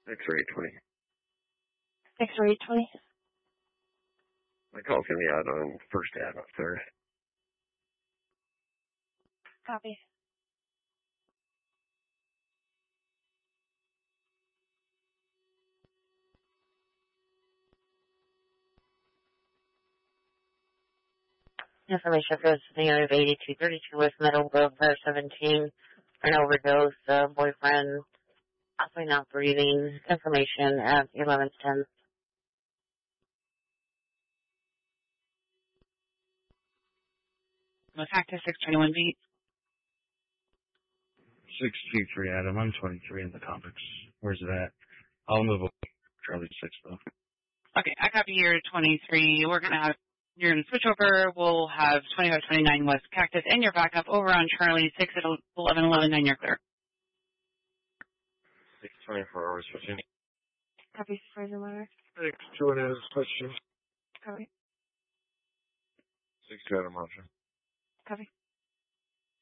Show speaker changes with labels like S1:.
S1: X-ray 820.
S2: X-ray 820.
S1: My call's going to be out on first ad, not third.
S2: Copy. Information goes to the area of 8232 West Meadow Grove, Fire 17. An overdose, boyfriend, possibly not breathing. Information at 11:10.
S3: Cactus 621 beat.
S4: 623 Adam, I'm 23 in the comics. Where's it at? I'll move over Charlie 6 though.
S3: Okay, I copy your 23. We're going to have, you're going to switch over. We'll have 2529 West Cactus and your backup over on Charlie 6 at 11:11. You're clear.
S1: 624 hours switching.
S2: Copy, Fraser Meyer.
S1: 621 Adam switching.
S2: Copy.
S1: 6 Adam option.
S2: Copy.